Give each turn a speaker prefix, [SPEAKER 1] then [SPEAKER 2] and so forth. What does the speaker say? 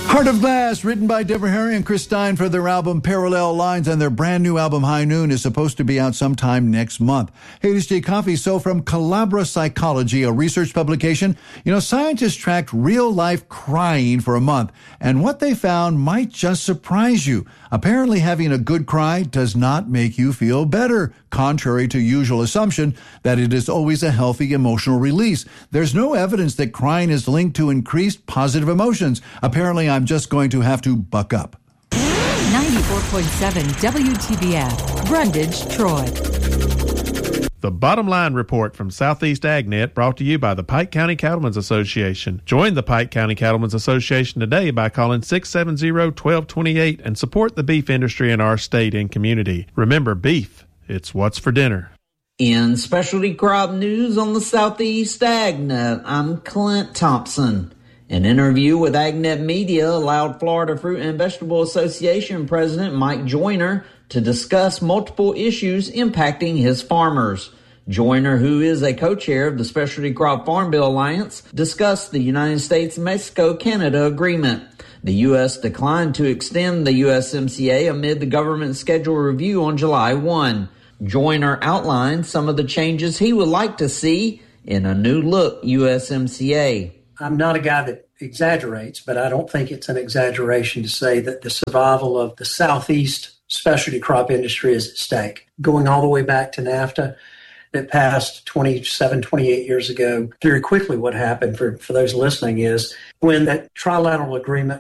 [SPEAKER 1] Heart of Glass, written by Deborah Harry and Chris Stein for their album Parallel Lines, and their brand new album High Noon is supposed to be out sometime next month. Hey, this is Jay Coffey. So from Calabra Psychology, a research publication, scientists tracked real-life crying for a month, and what they found might just surprise you. Apparently, having a good cry does not make you feel better, contrary to usual assumption that it is always a healthy emotional release. There's no evidence that crying is linked to increased positive emotions. Apparently, I'm just going to have to buck up.
[SPEAKER 2] 94.7 WTBF, Brundage, Troy.
[SPEAKER 3] The Bottom Line Report from Southeast AgNet, brought to you by the Pike County Cattlemen's Association. Join the Pike County Cattlemen's Association today by calling 670-1228 and support the beef industry in our state and community. Remember, beef, it's what's for dinner.
[SPEAKER 4] In specialty crop news on the Southeast AgNet, I'm Clint Thompson. An interview with AgNet Media allowed Florida Fruit and Vegetable Association President Mike Joyner to discuss multiple issues impacting his farmers. Joyner, who is a co-chair of the Specialty Crop Farm Bill Alliance, discussed the United States-Mexico-Canada agreement. The U.S. declined to extend the USMCA amid the government's scheduled review on July 1. Joyner outlined some of the changes he would like to see in a new-look USMCA.
[SPEAKER 5] I'm not a guy that exaggerates, but I don't think it's an exaggeration to say that the survival of the Southeast specialty crop industry is at stake. Going all the way back to NAFTA that passed 27, 28 years ago, very quickly what happened for those listening is when that trilateral agreement